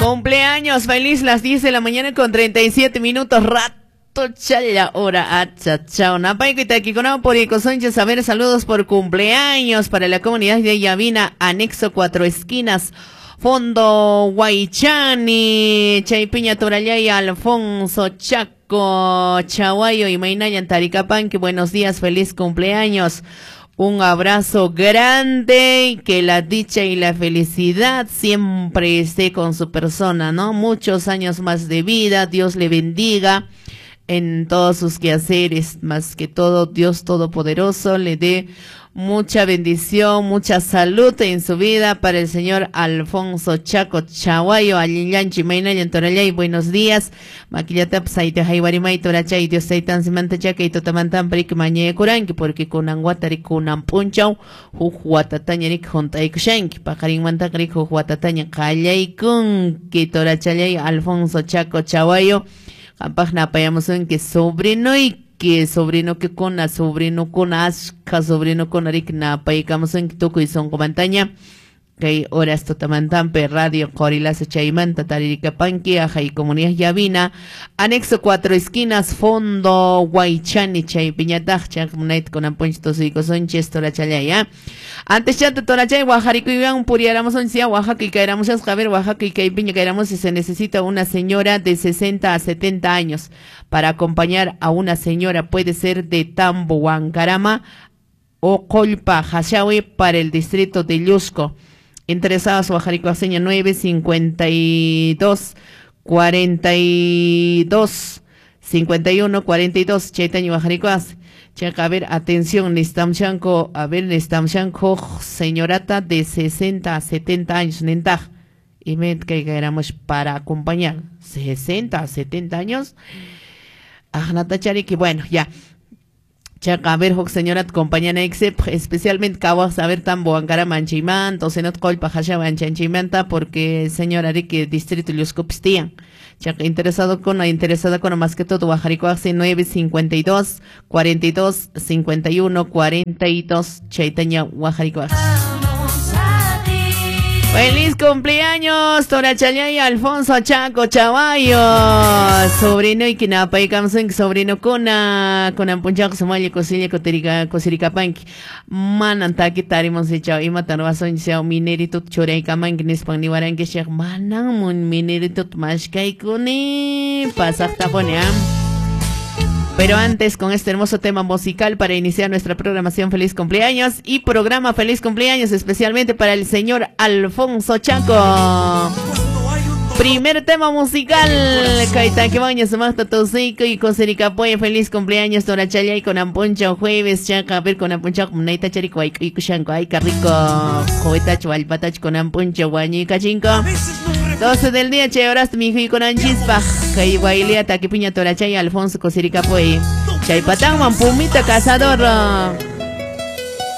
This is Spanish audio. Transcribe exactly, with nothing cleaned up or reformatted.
Cumpleaños feliz, las diez de la mañana con treinta y siete minutos. Rato chaya hora acha chao. Napay que aquí con por Ico Sánchez. A ver, saludos por cumpleaños para la comunidad de Yavina, anexo Cuatro Esquinas, Fondo Guaychani, Chaypiña Torallay, Alfonso Chaco, Chaguayo y Mainayan Taricapanqui. Buenos días, feliz cumpleaños. Un abrazo grande y que la dicha y la felicidad siempre esté con su persona, ¿no? Muchos años más de vida, Dios le bendiga en todos sus quehaceres, más que todo Dios Todopoderoso le dé mucha bendición, mucha salud en su vida para el señor Alfonso Chaco Chaguayo, Alillanchi, Mainayan Torallay. Buenos días. Maquillata Psaite Jaibarimay Torachay, Dios Saitan Simanta Chaca y Totamantan Prik Mañe Kuranki, porque kunan Watari kunan Punchau, Jujuatatañarik Juntaik Shank, Pajarin Mantakrik Jujuatataña Kallay Kun, que Torachay Alfonso Chaco Chaguayo, Campagna Payamosun, que sobrino y que sobrino que con a sobrino con asca sobrino con arikna paikamos en toco y son comantaña que horas totamantampe radio Corilas Chaimanta Tariricapanqui aja y comunidad Yavina, anexo Cuatro Esquinas, Fondo Guaychani Chaypiñataj Chakmunait con Amponchitos y Cosonches Torachalaya. Antes ya Torachay Oaxaca y un puriáramos oncia Oaxaca y caeramos a Javier Oaxaca y Caipiña caeramos si se necesita una señora de sesenta a setenta años para acompañar a una señora, puede ser de Tambo, Huancarama o Colpa, Hashawi para el distrito de Yusco. Interesados Oaxaca seña nueve cincuenta y dos cuarenta y dos cincuenta y uno cuarenta y dos Chaitaño Oaxaca. Checa, a ver, atención, Nistamchanco, a ver, Nistamchanco, señorata de sesenta a setenta años, Nentaj. Y me caigáramos para acompañar sesenta a setenta años. Ajnata Chariki, bueno, ya. Chaca, a ver, señora, compañera Exep, especialmente cabo saber tan boancara manchiman, tosenot colpa hasha manchanchimanta, porque señora Rique distrito Liuscopistian. Chaca, interesado con la interesada con más que todo, Oaxaca hace nueve cincuenta y dos cuarenta y dos cincuenta y uno cuarenta y dos Chaitaña Oaxaca. ¡Feliz cumpleaños! Torachalay Alfonso Chaco Chaguayo, sobrino y quinapa y camsen sobrino cona con ampunchaco somalia cosilla coterica cosiricapanqui manantaki tarimos echao y matarvason chao minerito chorei kamanqui nispaniwaranqui shek manamun minerito mashkai kuni pasakta pone. Pero antes, con este hermoso tema musical para iniciar nuestra programación Feliz Cumpleaños y programa Feliz Cumpleaños especialmente para el señor Alfonso Chaco. Primer tema musical, Caitaquebaña, Samasta Tosico y Cosericapoy, Feliz Cumpleaños, Torachalay con Amponcho, jueves, Chaca, a ver con Amponcho, Naita Charico, y Kushanko, ay, qué rico, Jovetach, Valpatach con Amponcho, Guañica Chinco. doce del día, che, horas, mi hijo y con Anchispa, Caihuailia, Taquipiña, Torachay, Alfonso, Cosericapoy, Chaipatán, Pumita, Cazador.